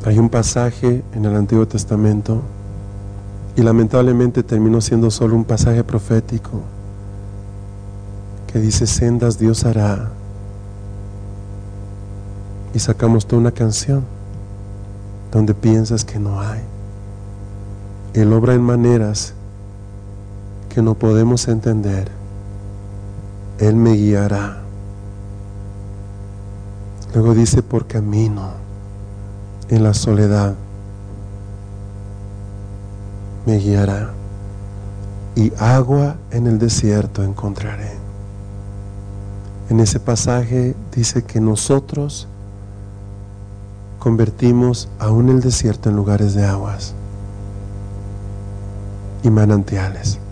Hay un pasaje en el Antiguo Testamento, y lamentablemente terminó siendo solo un pasaje profético, que dice: sendas Dios hará, y sacamos toda una canción donde piensas que no hay. Él obra en maneras que no podemos entender. Él me guiará. Luego dice: por camino en la soledad me guiará, y agua en el desierto encontraré. En ese pasaje dice que nosotros convertimos aún el desierto en lugares de aguas y manantiales.